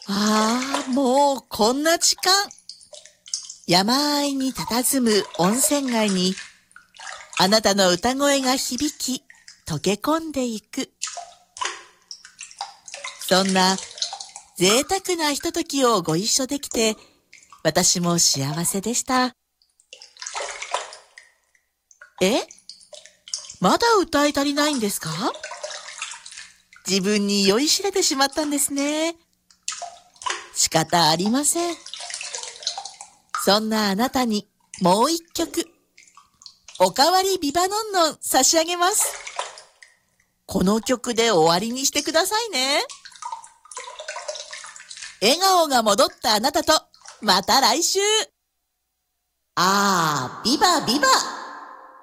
もうこんな時間。山あいに佇む温泉街に、あなたの歌声が響き、溶け込んでいく。そんな贅沢なひとときをご一緒できて、私も幸せでした。まだ歌い足りないんですか？自分に酔いしれてしまったんですね。仕方ありません。そんなあなたにもう一曲、おかわりビバノンノン差し上げます。この曲で終わりにしてくださいね。笑顔が戻ったあなたと、また来週。ビバビバ。